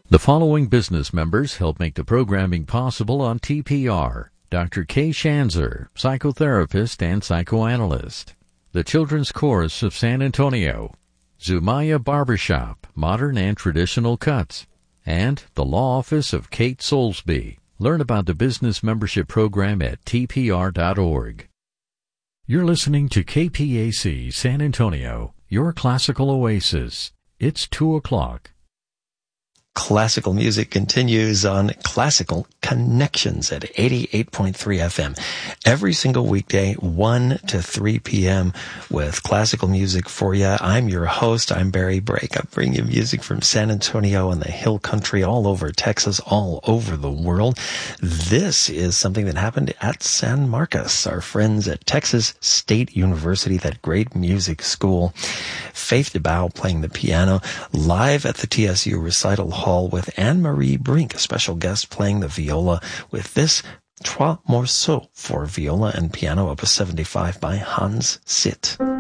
The following business members help make the programming possible on TPR. Dr. Kay Shanzer, psychotherapist and psychoanalyst. The Children's Chorus of San Antonio. Zumaya Barbershop, modern and traditional cuts. And the Law Office of Kate Soulsby. Learn about the business membership program at tpr.org. You're listening to KPAC San Antonio, your classical oasis. It's 2 o'clock. Classical music continues on Classical Connections at 88.3 FM. Every single weekday, 1 to 3 p.m. with classical music for you. I'm your host. I'm Barry Brake. I bring you music from San Antonio and the Hill Country, all over Texas, all over the world. This is something that happened at San Marcos. Our friends at Texas State University, that great music school. Faith DeBow playing the piano live at the TSU Recital Hall with Anne-Marie Brink, a special guest playing the viola with this Trois Morceaux for viola and piano, opus 75 by Hans Sitt.